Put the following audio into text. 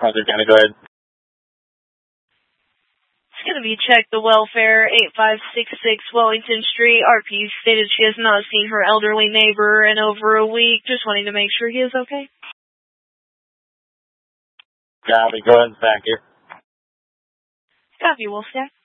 Hunter County, go ahead. It's going to be checked the welfare, 8566 Wellington Street. RP stated she has not seen her elderly neighbor in over a week. Just wanting to make sure he is okay. Copy, go ahead and back here. Copy, Wolfstack.